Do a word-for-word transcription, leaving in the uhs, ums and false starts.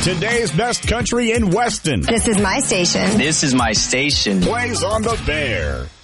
Today's best country in Weston. This is my station. This is my station. Plays on the Bear.